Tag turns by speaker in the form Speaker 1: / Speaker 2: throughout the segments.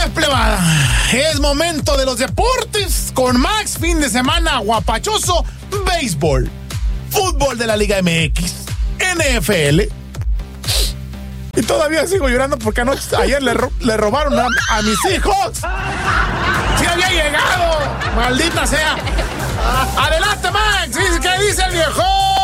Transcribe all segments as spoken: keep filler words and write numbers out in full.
Speaker 1: pues, plebada, es momento de los deportes con Max, fin de semana guapachoso, béisbol, fútbol de la Liga M X, N F L. Y todavía sigo llorando porque anoche, ayer le, ro- le robaron a, a mis hijos. ¡Sí había llegado! ¡Maldita sea! ¡Adelante, Max! ¿Qué dice el viejo?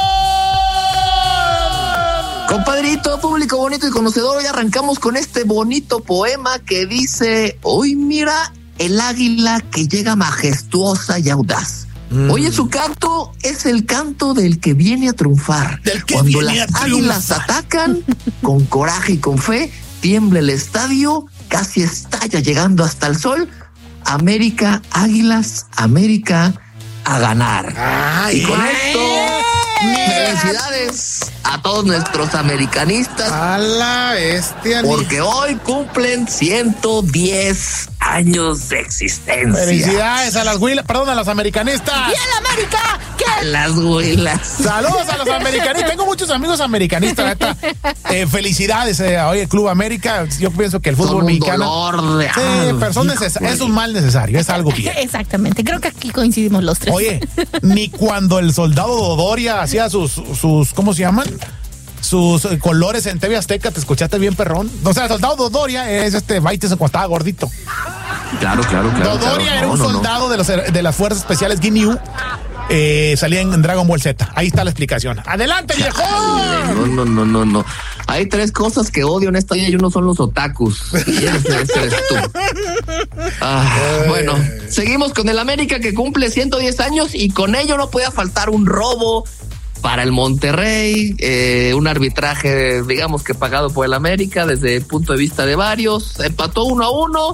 Speaker 2: Compadrito, público bonito y conocedor, hoy arrancamos con este bonito poema que dice: hoy mira el águila que llega majestuosa y audaz. Mm. Hoy en su canto es el canto del que viene a triunfar.
Speaker 1: Del que
Speaker 2: Cuando
Speaker 1: viene
Speaker 2: las
Speaker 1: a
Speaker 2: águilas
Speaker 1: triunfar.
Speaker 2: Atacan, con coraje y con fe, tiembla el estadio, casi estalla llegando hasta el sol. América, Águilas, América a ganar.
Speaker 1: Ay,
Speaker 2: y con esto, felicidades a todos nuestros americanistas.
Speaker 1: A la bestia.
Speaker 2: Porque hoy cumplen ciento diez años de existencia.
Speaker 1: Felicidades a las huilas, perdón, a las americanistas.
Speaker 2: ¡Y a la América! ¿Qué? Las huilas.
Speaker 1: Saludos a los americanistas. Tengo muchos amigos americanistas, neta. Eh, felicidades eh, hoy el Club América. Yo pienso que el fútbol
Speaker 2: Son un
Speaker 1: mexicano.
Speaker 2: dolor de
Speaker 1: Sí, pero son neces- es un mal necesario, es algo bien.
Speaker 3: Exactamente, creo que aquí coincidimos los tres.
Speaker 1: Oye, ni cuando el soldado Dodoria hacía sus, sus, ¿cómo se llaman? Sus eh, colores en T V Azteca, ¿te escuchaste bien, perrón? O sea, el soldado Dodoria es este Baites cuando estaba gordito.
Speaker 2: Claro, claro, claro.
Speaker 1: Dodoria
Speaker 2: claro.
Speaker 1: era
Speaker 2: No,
Speaker 1: un
Speaker 2: no,
Speaker 1: soldado no. de, los, de las fuerzas especiales Ginyu. Eh, salía en Dragon Ball Z. Ahí está la explicación. ¡Adelante, viejo!
Speaker 2: No, no, no, no, no. Hay tres cosas que odio en esta vida y uno son los otakus. Y ese, ese eres tú. Ah, bueno, seguimos con el América que cumple ciento diez años y con ello no puede faltar un robo para el Monterrey, eh, un arbitraje, digamos que pagado por el América desde el punto de vista de varios. Empató uno a uno.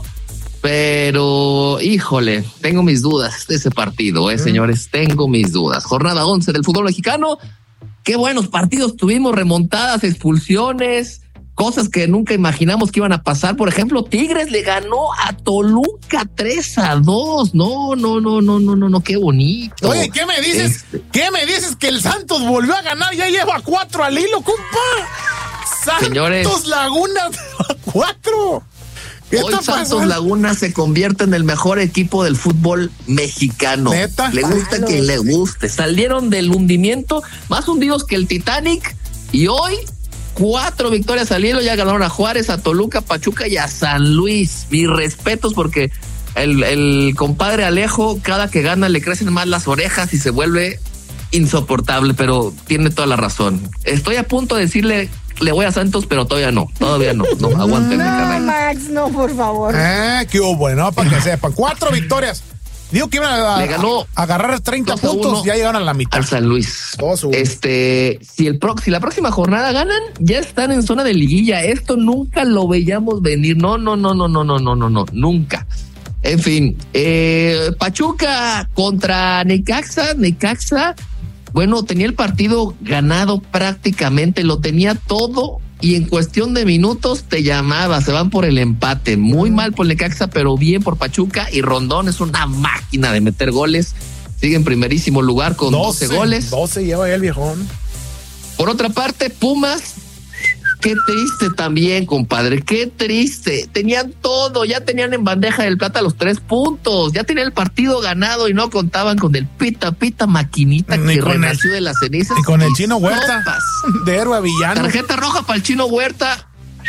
Speaker 2: Pero, híjole, tengo mis dudas de ese partido, eh, señores, tengo mis dudas. Jornada once del fútbol mexicano. Qué buenos partidos tuvimos, remontadas, expulsiones, cosas que nunca imaginamos que iban a pasar. Por ejemplo, Tigres le ganó a Toluca tres a dos. No, no, no, no, no, no, no, qué bonito.
Speaker 1: Oye, ¿qué me dices? Este... ¿Qué me dices que el Santos volvió a ganar? Ya lleva cuatro al hilo, compa. Santos Señores, Laguna cuatro.
Speaker 2: Hoy Santos pasa? Laguna se convierte en el mejor equipo del fútbol mexicano.
Speaker 1: ¿Neta?
Speaker 2: Le gusta a quien le guste. Salieron del hundimiento más hundidos que el Titanic y hoy cuatro victorias al hilo. Ya ganaron a Juárez, a Toluca, Pachuca y a San Luis. Mis respetos porque el, el compadre Alejo cada que gana le crecen más las orejas y se vuelve insoportable, pero tiene toda la razón. Estoy a punto de decirle le voy a Santos, pero todavía no, todavía no, no, aguanten.
Speaker 3: No, Max, no, por favor.
Speaker 1: Eh, qué hubo, bueno, para que sepan, cuatro victorias. Digo que iban a,
Speaker 2: le ganó
Speaker 1: a agarrar treinta puntos, ya llegaron a la mitad.
Speaker 2: Al San Luis. Este, si el pro, si la próxima jornada ganan, ya están en zona de liguilla. Esto nunca lo veíamos venir. No, no, no, no, no, no, no, no, no, nunca. En fin, eh, Pachuca contra Necaxa, Necaxa. Bueno, tenía el partido ganado prácticamente, lo tenía todo y en cuestión de minutos te llamaba, se van por el empate. Muy mal por Necaxa, pero bien por Pachuca y Rondón es una máquina de meter goles. Sigue en primerísimo lugar con doce, doce goles.
Speaker 1: doce lleva ya el viejón.
Speaker 2: Por otra parte, Pumas, qué triste también, compadre, qué triste. Tenían todo, ya tenían en bandeja del plata los tres puntos, ya tenían el partido ganado y no contaban con el pita pita maquinita ni que renació el, de las cenizas.
Speaker 1: Y con el Chino Huerta, sopas. De héroe villano.
Speaker 2: Tarjeta roja para el Chino Huerta.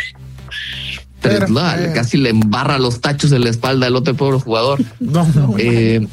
Speaker 2: Pero, no,
Speaker 1: eh.
Speaker 2: casi le embarra los tachos en la espalda al otro pobre jugador.
Speaker 1: No, no.
Speaker 2: Eh,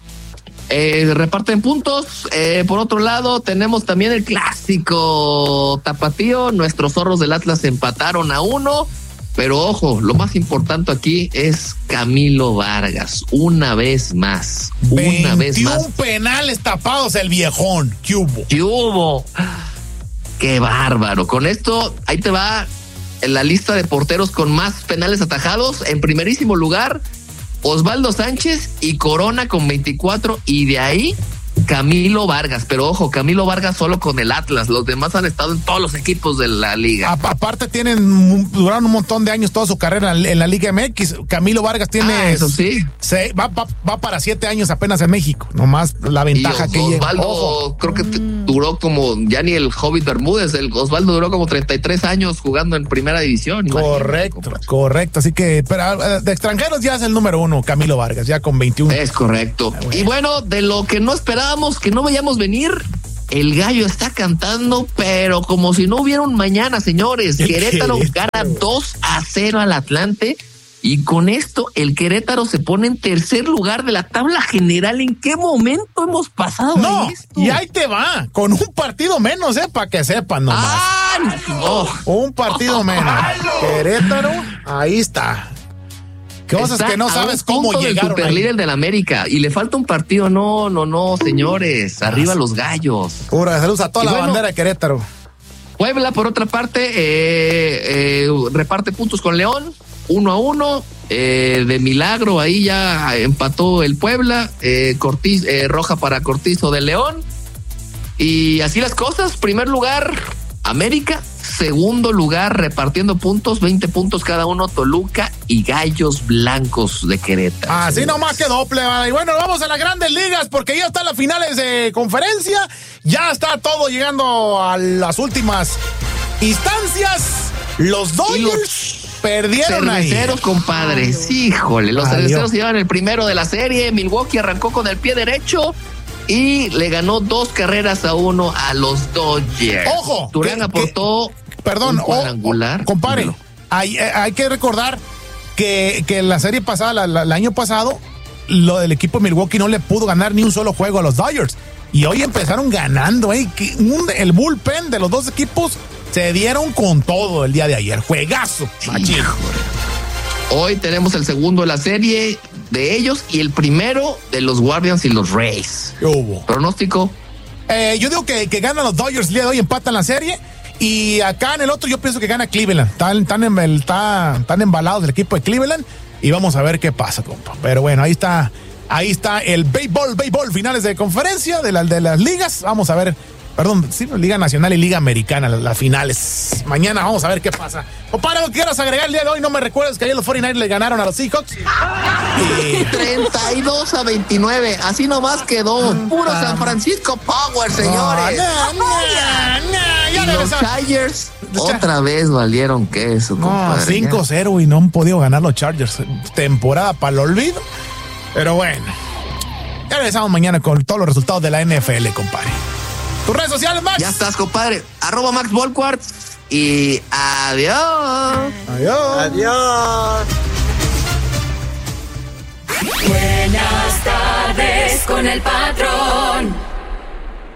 Speaker 2: Eh, reparten puntos. Eh, por otro lado, tenemos también el clásico tapatío. Nuestros zorros del Atlas empataron a uno. Pero ojo, lo más importante aquí es Camilo Vargas. Una vez más. Una vez más.
Speaker 1: veintiún penales tapados el viejón. ¿Qué hubo?
Speaker 2: ¿Qué hubo? Qué bárbaro. Con esto, ahí te va en la lista de porteros con más penales atajados. En primerísimo lugar, Osvaldo Sánchez y Corona con veinticuatro, y de ahí Camilo Vargas, pero ojo, Camilo Vargas solo con el Atlas, los demás han estado en todos los equipos de la liga.
Speaker 1: A- aparte tienen, duraron un montón de años toda su carrera en la Liga M X. Camilo Vargas tiene,
Speaker 2: Ah, eso sí.
Speaker 1: se, va, va, va para siete años apenas en México, nomás la
Speaker 2: Y
Speaker 1: ventaja que lleva.
Speaker 2: Osvaldo,
Speaker 1: Ojo.
Speaker 2: creo que t- duró como, ya ni el Hobbit Bermúdez, el Osvaldo duró como treinta y tres años jugando en primera división.
Speaker 1: Correcto,
Speaker 2: imagínate,
Speaker 1: correcto. Así que, pero eh, de extranjeros ya es el número uno, Camilo Vargas, ya con veintiuno.
Speaker 2: Es correcto.
Speaker 1: bueno.
Speaker 2: Y bueno, de lo que no esperábamos, que no veíamos venir, el gallo está cantando, pero como si no hubiera un mañana, señores.
Speaker 1: El
Speaker 2: Querétaro
Speaker 1: Querétaro.
Speaker 2: gana dos a cero al Atlante. Y con esto, el Querétaro se pone en tercer lugar de la tabla general. ¿En qué momento hemos pasado
Speaker 1: No,
Speaker 2: a esto?
Speaker 1: y ahí te va, con un partido menos, eh, para que sepan nomás.
Speaker 2: ¡Ah! No.
Speaker 1: Un partido menos. Querétaro, ahí está. Cosas
Speaker 2: Está
Speaker 1: que no
Speaker 2: a
Speaker 1: sabes
Speaker 2: un
Speaker 1: cómo
Speaker 2: punto del
Speaker 1: llegaron ahí.
Speaker 2: superlíder del América y le falta un partido. No, no, no, señores. Arriba los gallos.
Speaker 1: Pura, saludos a toda
Speaker 2: Y
Speaker 1: la
Speaker 2: bueno,
Speaker 1: bandera de Querétaro.
Speaker 2: Puebla, por otra parte, eh, eh, reparte puntos con León, uno a uno. Eh, de milagro, ahí ya empató el Puebla. Eh, Cortiz, eh, roja para Cortizo de León. Y así las cosas. Primer lugar, América. Segundo lugar, repartiendo puntos, veinte puntos cada uno, Toluca y Gallos Blancos de Querétaro.
Speaker 1: Así
Speaker 2: señores.
Speaker 1: nomás que doble, ¿vale? Y bueno, vamos a las grandes ligas porque ya están las finales de conferencia, ya está todo llegando a las últimas instancias. Los Dodgers perdieron ahí.
Speaker 2: Cerveceros, compadres. Híjole, los
Speaker 1: Adiós.
Speaker 2: cerveceros se llevan el primero de la serie. Milwaukee arrancó con el pie derecho y le ganó dos carreras a uno a los Dodgers.
Speaker 1: Ojo,
Speaker 2: Durán
Speaker 1: que-
Speaker 2: aportó
Speaker 1: Perdón,
Speaker 2: un
Speaker 1: o-
Speaker 2: cuadrangular.
Speaker 1: o- compadre,
Speaker 2: Dímelo.
Speaker 1: hay, eh, hay que recordar que, que la serie pasada, la- la- el año pasado, lo del equipo de Milwaukee no le pudo ganar ni un solo juego a los Dodgers. Y hoy empezaron ganando, ¿eh? Que un- el bullpen de los dos equipos se dieron con todo el día de ayer. Juegazo, machín.
Speaker 2: Hoy tenemos el segundo de la serie de ellos y el primero de los Guardians y los Rays.
Speaker 1: ¿Qué hubo?
Speaker 2: Pronóstico.
Speaker 1: Eh, yo digo que, que ganan los Dodgers el día de hoy, empatan la serie. Y acá en el otro yo pienso que gana Cleveland. Están, están, en el- está- están embalados del equipo de Cleveland. Y vamos a ver qué pasa, compa. Pero bueno, ahí está. Ahí está el béisbol, béisbol, finales de conferencia de, la, de las ligas. Vamos a ver. Perdón, sí, Liga Nacional y Liga Americana, las, las finales. Mañana vamos a ver qué pasa. Compadre, ¿qué quieras agregar el día de hoy? No me recuerdes que ayer los cuarenta y nueve le ganaron a los Seahawks. Y-
Speaker 2: treinta y dos a veintinueve. Así nomás quedó. Puro San Francisco Power, señores.
Speaker 1: No, no, no, ya
Speaker 2: Y los
Speaker 1: regresamos.
Speaker 2: Chargers otra vez valieron queso,
Speaker 1: No,
Speaker 2: compadre.
Speaker 1: cinco cero y no han podido ganar los Chargers. Temporada para el olvido. Pero bueno. Ya regresamos mañana con todos los resultados de la N F L, compadre. Tus redes sociales, Max.
Speaker 2: Ya estás, compadre. Arroba Max Volquart. Y adiós.
Speaker 1: Adiós.
Speaker 4: Adiós.
Speaker 5: Buenas tardes con el patrón.